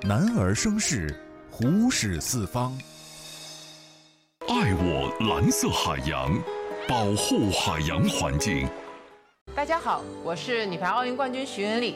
男儿生事，虎视四方。 爱我蓝色海洋，保护海洋环境。 大家好，我是女排奥运冠军徐文丽。